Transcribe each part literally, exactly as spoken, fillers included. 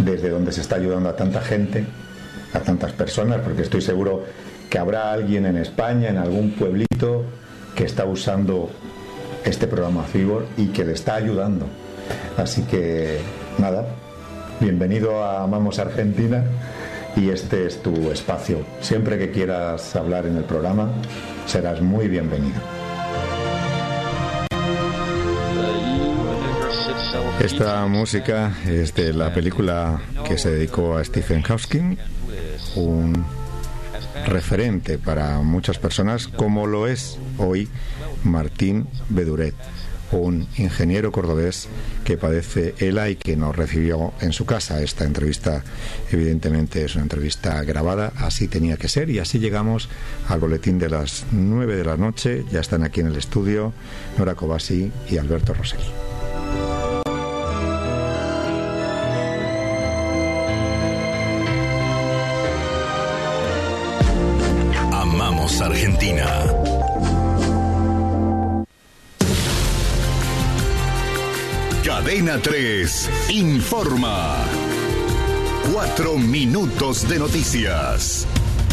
desde donde se está ayudando a tanta gente, a tantas personas, porque estoy seguro que habrá alguien en España, en algún pueblito, que está usando este programa Fibor y que le está ayudando. Así que nada, bienvenido a Amamos Argentina, y este es tu espacio. Siempre que quieras hablar en el programa, serás muy bienvenido. Esta música es de la película que se dedicó a Stephen Hawking, un referente para muchas personas, como lo es hoy Martín Beduret, un ingeniero cordobés que padece ELA y que nos recibió en su casa. Esta entrevista evidentemente es una entrevista grabada, así tenía que ser, y así llegamos al boletín de las nueve de la noche. Ya están aquí en el estudio Nora Cobasi y Alberto Rosell. Amamos Argentina. Cadena tres informa. Cuatro minutos de noticias.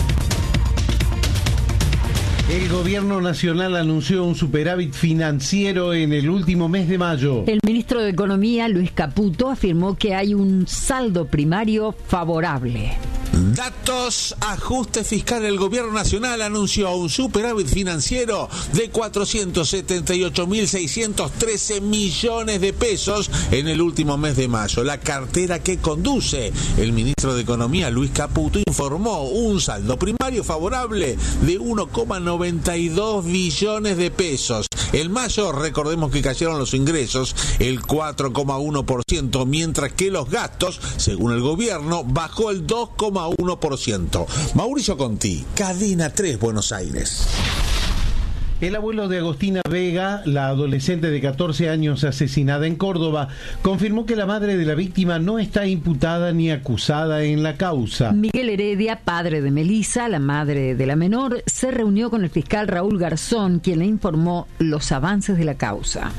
El gobierno nacional anunció un superávit financiero en el último mes de mayo. El ministro de Economía, Luis Caputo, afirmó que hay un saldo primario favorable. Datos, ajuste fiscal. El gobierno nacional anunció un superávit financiero de cuatrocientos setenta y ocho mil seiscientos trece millones de pesos en el último mes de mayo. La cartera que conduce el ministro de Economía, Luis Caputo, informó un saldo primario favorable de uno coma noventa y dos billones de pesos. En mayo, recordemos que cayeron los ingresos el cuatro coma uno por ciento, mientras que los gastos, según el gobierno, bajó el dos coma uno por ciento. Mauricio Conti, Cadena tres, Buenos Aires. El abuelo de Agostina Vega, la adolescente de catorce años asesinada en Córdoba, confirmó que la madre de la víctima no está imputada ni acusada en la causa. Miguel Heredia, padre de Melissa, la madre de la menor, se reunió con el fiscal Raúl Garzón, quien le informó los avances de la causa.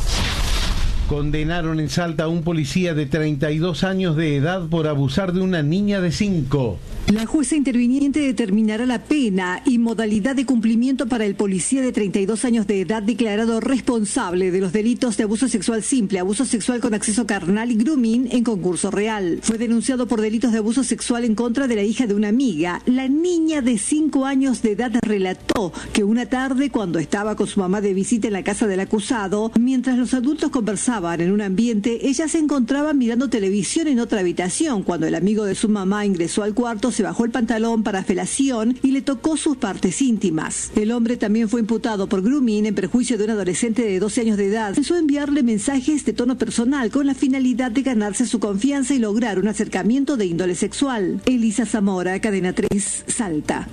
Condenaron en Salta a un policía de treinta y dos años de edad por abusar de una niña de cinco. La jueza interviniente determinará la pena y modalidad de cumplimiento para el policía de treinta y dos años de edad declarado responsable de los delitos de abuso sexual simple, abuso sexual con acceso carnal y grooming en concurso real. Fue denunciado por delitos de abuso sexual en contra de la hija de una amiga. La niña de cinco años de edad relató que una tarde, cuando estaba con su mamá de visita en la casa del acusado, mientras los adultos conversaban en un ambiente, ella se encontraba mirando televisión en otra habitación. Cuando el amigo de su mamá ingresó al cuarto, se bajó el pantalón para felación y le tocó sus partes íntimas. El hombre también fue imputado por grooming en perjuicio de un adolescente de doce años de edad. Empezó a enviarle mensajes de tono personal con la finalidad de ganarse su confianza y lograr un acercamiento de índole sexual. Elisa Zamora, Cadena tres, Salta.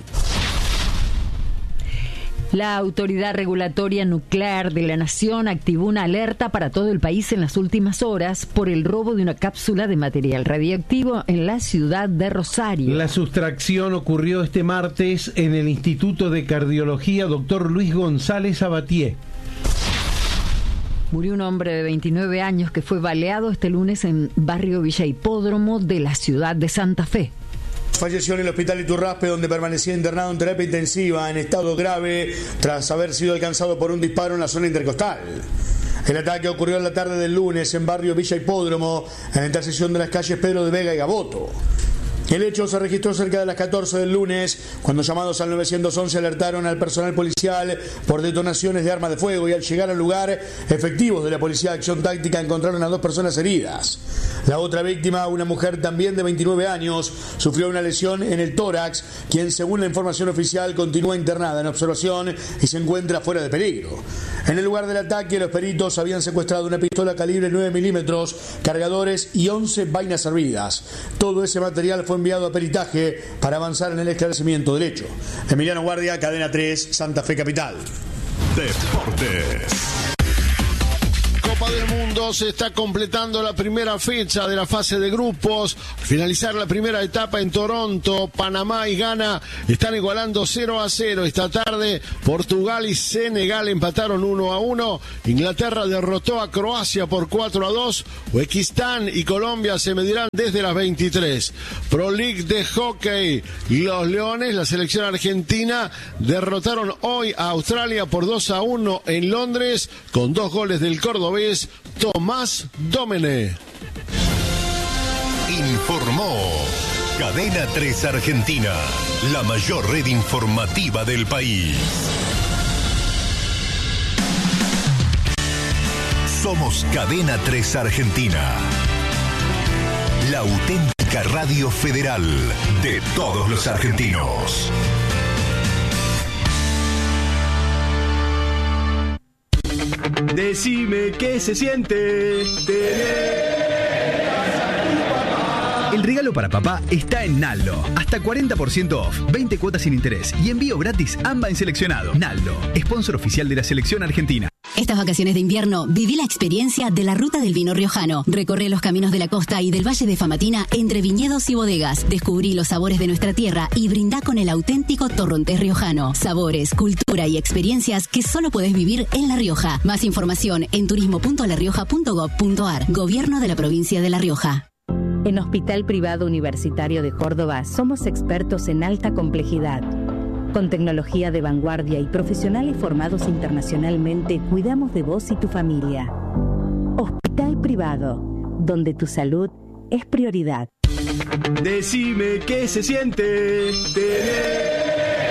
La Autoridad Regulatoria Nuclear de la Nación activó una alerta para todo el país en las últimas horas por el robo de una cápsula de material radiactivo en la ciudad de Rosario. La sustracción ocurrió este martes en el Instituto de Cardiología doctor Luis González Abatié. Murió un hombre de veintinueve años que fue baleado este lunes en barrio Villa Hipódromo de la ciudad de Santa Fe. Falleció en el hospital Iturraspe, donde permanecía internado en terapia intensiva en estado grave tras haber sido alcanzado por un disparo en la zona intercostal. El ataque ocurrió en la tarde del lunes en barrio Villa Hipódromo, en la intersección de las calles Pedro de Vega y Gaboto. El hecho se registró cerca de las catorce del lunes, cuando llamados al nueve once alertaron al personal policial por detonaciones de armas de fuego, y al llegar al lugar, efectivos de la Policía de Acción Táctica encontraron a dos personas heridas. La otra víctima, una mujer también de veintinueve años, sufrió una lesión en el tórax, quien según la información oficial continúa internada en observación y se encuentra fuera de peligro. En el lugar del ataque, los peritos habían secuestrado una pistola calibre nueve milímetros, cargadores y once vainas servidas. Todo ese material fue enviado a peritaje para avanzar en el esclarecimiento del hecho. Emiliano Guardia, Cadena tres, Santa Fe Capital. Deportes. Copa del Mundo se está completando la primera fecha de la fase de grupos. Al finalizar la primera etapa en Toronto, Panamá y Ghana están igualando cero a cero. Esta tarde Portugal y Senegal empataron uno a uno. Inglaterra derrotó a Croacia por cuatro a dos. Uzbekistán y Colombia se medirán desde las veintitrés. Pro League de hockey. Los Leones, la selección argentina, derrotaron hoy a Australia por dos a uno en Londres con dos goles del cordobés Tomás Domene. Informó Cadena tres Argentina, la mayor red informativa del país. Somos Cadena tres Argentina, la auténtica radio federal de todos los argentinos. Decime qué se siente tener. El regalo para papá está en Naldo. Hasta cuarenta por ciento off, veinte cuotas sin interés y envío gratis AMBA en seleccionado. Naldo, sponsor oficial de la selección argentina. Estas vacaciones de invierno, viví la experiencia de la Ruta del Vino Riojano. Recorre los caminos de la costa y del Valle de Famatina entre viñedos y bodegas. Descubrí los sabores de nuestra tierra y brindá con el auténtico torrontés riojano. Sabores, cultura y experiencias que solo podés vivir en La Rioja. Más información en turismo punto la rioja punto gob punto ar. Gobierno de la provincia de La Rioja. En Hospital Privado Universitario de Córdoba somos expertos en alta complejidad. Con tecnología de vanguardia y profesionales formados internacionalmente, cuidamos de vos y tu familia. Hospital Privado, donde tu salud es prioridad. Decime qué se siente tener.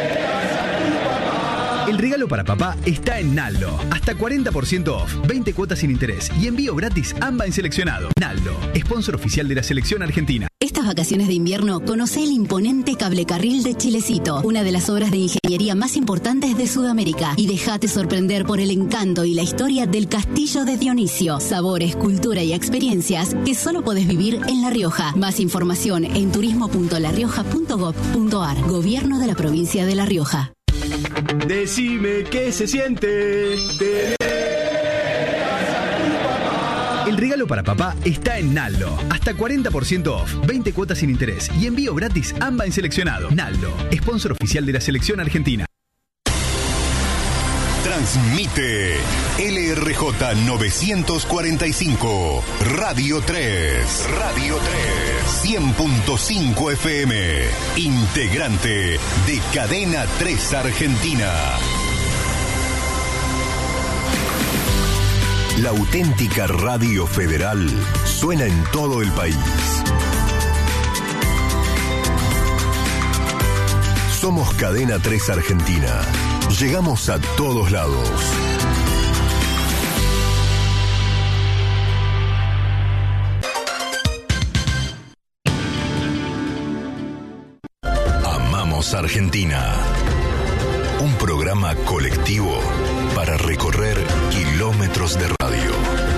El regalo para papá está en Naldo. Hasta cuarenta por ciento off, veinte cuotas sin interés y envío gratis AMBA en seleccionado. Naldo, sponsor oficial de la selección argentina. Estas vacaciones de invierno, conocé el imponente cablecarril de Chilecito, una de las obras de ingeniería más importantes de Sudamérica, y dejate sorprender por el encanto y la historia del Castillo de Dionisio. Sabores, cultura y experiencias que solo podés vivir en La Rioja. Más información en turismo punto la rioja punto gob punto ar. Gobierno de la provincia de La Rioja. Decime qué se siente tener. El regalo para papá está en Naldo. Hasta cuarenta por ciento off, veinte cuotas sin interés y envío gratis AMBA en seleccionado. Naldo, sponsor oficial de la selección argentina. Transmite L R J novecientos cuarenta y cinco, Radio tres. Radio tres. cien punto cinco F M. Integrante de Cadena tres Argentina. La auténtica radio federal suena en todo el país. Somos Cadena tres Argentina. Llegamos a todos lados. Amamos Argentina. Un programa colectivo para recorrer kilómetros de radio.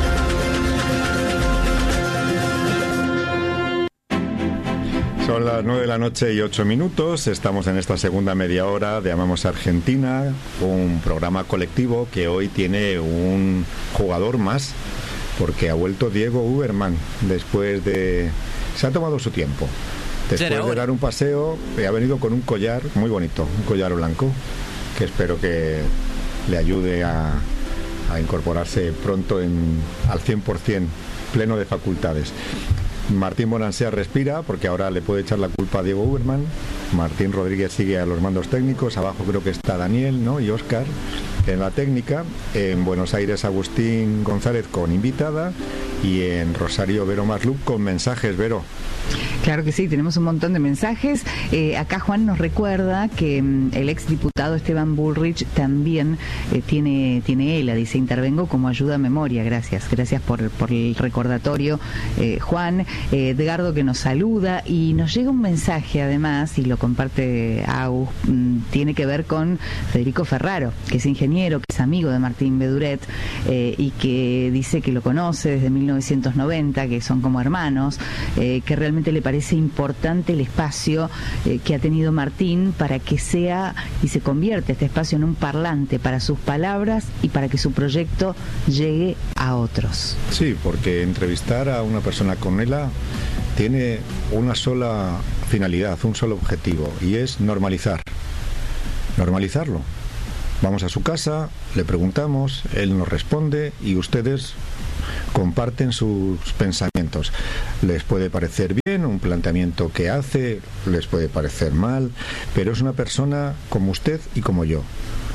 Son las nueve de la noche y ocho minutos. Estamos en esta segunda media hora de Amamos Argentina, un programa colectivo que hoy tiene un jugador más, porque ha vuelto Diego Uberman después de... Se ha tomado su tiempo. Después de dar un paseo, ha venido con un collar muy bonito, un collar blanco, que espero que le ayude a, a incorporarse pronto en, al cien por ciento, pleno de facultades. Martín Bonansea respira porque ahora le puede echar la culpa a Diego Uberman. Martín Rodríguez sigue a los mandos técnicos. Abajo creo que está Daniel, ¿no? Y Óscar en la técnica. En Buenos Aires Agustín González con invitada. Y en Rosario Vero Maslup con mensajes. Vero. Claro que sí, tenemos un montón de mensajes. Eh, acá Juan nos recuerda que mm, el exdiputado Esteban Bullrich también eh, tiene, tiene ELA, dice, intervengo como ayuda a memoria. Gracias, gracias por, por el recordatorio, eh, Juan. Eh, Edgardo que nos saluda y nos llega un mensaje además, y lo comparte Agus, mm, tiene que ver con Federico Ferraro, que es ingeniero, que es amigo de Martín Beduret, eh, y que dice que lo conoce desde mil novecientos novecientos noventa, que son como hermanos, eh, que realmente le parece importante el espacio eh, que ha tenido Martín para que sea y se convierta este espacio en un parlante para sus palabras y para que su proyecto llegue a otros. Sí, porque entrevistar a una persona con ELA tiene una sola finalidad, un solo objetivo, y es normalizar. Normalizarlo. Vamos a su casa, le preguntamos, él nos responde y ustedes comparten sus pensamientos. Les puede parecer bien un planteamiento que hace, les puede parecer mal, pero es una persona como usted y como yo,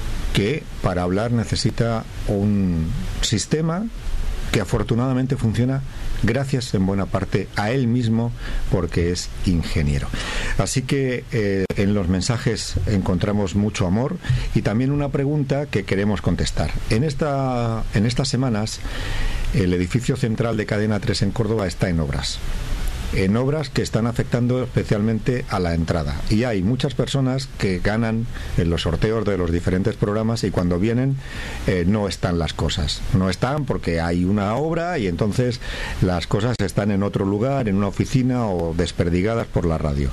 que para hablar necesita un sistema que afortunadamente funciona gracias en buena parte a él mismo, porque es ingeniero. Así que eh, en los mensajes encontramos mucho amor y también una pregunta que queremos contestar. En esta, en estas semanas el edificio central de Cadena tres en Córdoba está en obras. En obras que están afectando especialmente a la entrada, y hay muchas personas que ganan en los sorteos de los diferentes programas y cuando vienen eh, no están las cosas, no están porque hay una obra y entonces las cosas están en otro lugar, en una oficina o desperdigadas por la radio.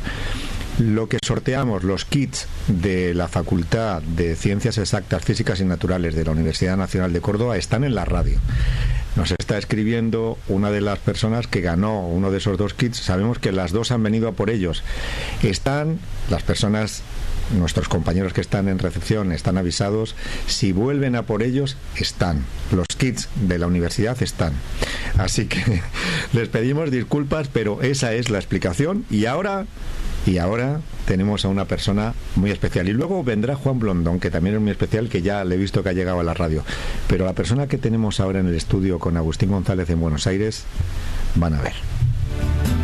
Lo que sorteamos, los kits de la Facultad de Ciencias Exactas, Físicas y Naturales de la Universidad Nacional de Córdoba, están en la radio. Nos está escribiendo una de las personas que ganó uno de esos dos kits. Sabemos que las dos han venido a por ellos. Están las personas, nuestros compañeros que están en recepción, están avisados. Si vuelven a por ellos, están. Los kits de la universidad están. Así que les pedimos disculpas, pero esa es la explicación. Y ahora... Y ahora tenemos a una persona muy especial. Y luego vendrá Juan Blondón, que también es muy especial, que ya le he visto que ha llegado a la radio. Pero la persona que tenemos ahora en el estudio con Agustín González en Buenos Aires, van a ver.